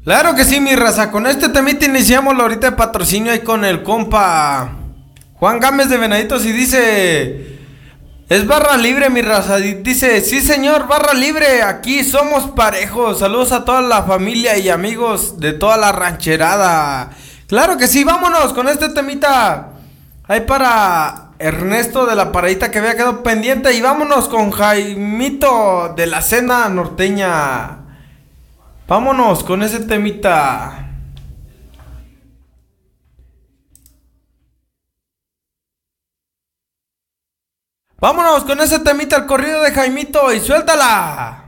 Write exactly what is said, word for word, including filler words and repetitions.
Claro que sí, mi raza. Con este temita iniciamos la horita de patrocinio ahí con el compa Juan Gámez de Venaditos y dice... Es barra libre, mi raza. Y dice, sí señor, barra libre. Aquí somos parejos. Saludos a toda la familia y amigos de toda la rancherada. Claro que sí, vámonos con este temita. Ahí para Ernesto de la paradita que había quedado pendiente. Y vámonos con Jaimito de la cena norteña. Vámonos con ese temita. Vámonos con ese temita, el corrido de Jaimito y suéltala.